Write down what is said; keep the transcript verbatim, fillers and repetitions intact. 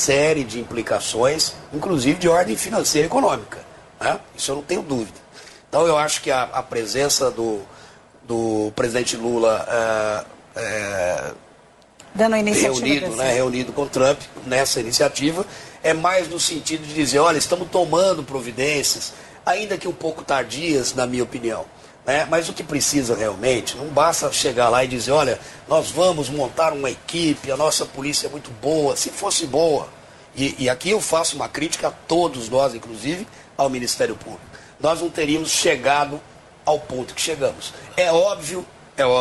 série de implicações, inclusive de ordem financeira e econômica, né? Isso eu não tenho dúvida. Então eu acho que a, a presença do, do presidente Lula é, é, Dando a iniciativa reunido, né, reunido com Trump nessa iniciativa é mais no sentido de dizer, olha, estamos tomando providências, ainda que um pouco tardias, na minha opinião. É, mas o que precisa realmente, não basta chegar lá e dizer, olha, nós vamos montar uma equipe, a nossa polícia é muito boa. Se fosse boa, e, e aqui eu faço uma crítica a todos nós, inclusive ao Ministério Público, nós não teríamos chegado ao ponto que chegamos. É óbvio